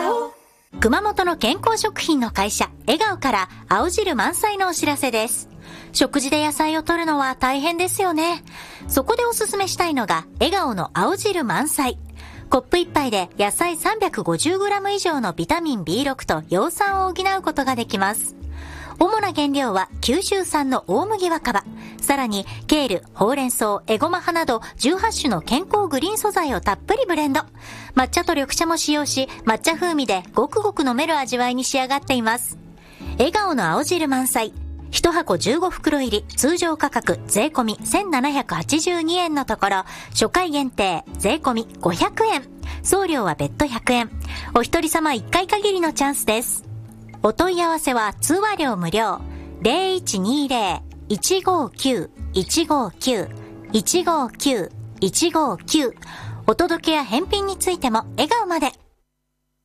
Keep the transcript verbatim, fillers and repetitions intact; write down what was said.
顔。熊本の健康食品の会社笑顔から青汁満載のお知らせです。食事で野菜を摂るのは大変ですよね。そこでおすすめしたいのが笑顔の青汁満載。コップ一杯で野菜 さんびゃくごじゅうグラム 以上のビタミン ビーろく と葉酸を補うことができます。主な原料は九州産の大麦若葉、さらにケール、ほうれん草、エゴマ葉などじゅうはち種の健康グリーン素材をたっぷりブレンド。抹茶と緑茶も使用し、抹茶風味でごくごく飲める味わいに仕上がっています。笑顔の青汁満載。いちはこじゅうごふくろ入り、通常価格税込みせんななひゃくはちじゅうにえんのところ、初回限定税込みごひゃくえん。送料は別途ひゃくえん。お一人様いっかい限りのチャンスです。お問い合わせは通話料無料 ゼロいちにゼロ いちごきゅう いちごきゅう いちごきゅう いちごきゅう。お届けや返品についても笑顔まで。